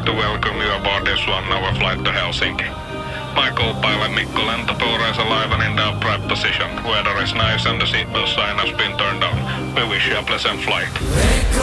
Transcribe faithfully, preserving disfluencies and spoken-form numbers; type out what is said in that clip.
to welcome you aboard this one-hour flight to Helsinki. My co-pilot Mikko Lentotuura is alive and in the upright position. Weather is nice and the seatbelt sign has been turned on. We wish you a pleasant flight.